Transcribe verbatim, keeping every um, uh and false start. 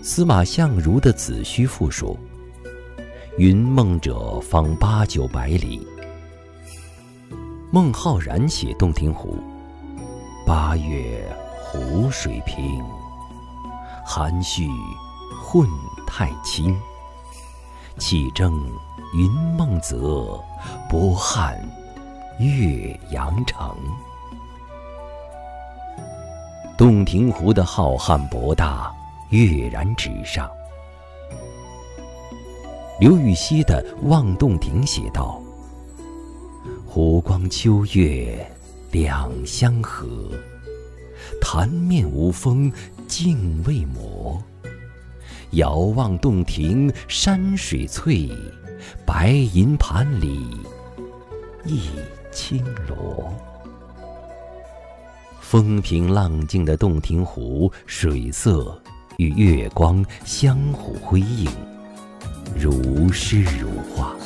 司马相如的子虚赋说：“云梦者方八九百里。”孟浩然写洞庭湖：“八月湖水平，含蓄混太清。气蒸云梦泽，波撼岳阳城。”洞庭湖的浩瀚博大跃然纸上。刘禹锡的《望洞庭》写道：“湖光秋月两相和，潭面无风镜未磨。遥望洞庭山水翠，白银盘里一青螺。”风平浪静的洞庭湖，水色与月光相互辉映，如诗如画。